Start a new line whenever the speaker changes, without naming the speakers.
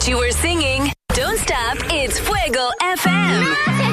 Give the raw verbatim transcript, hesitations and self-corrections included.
you were singing. Don't stop, it's Fuego F M.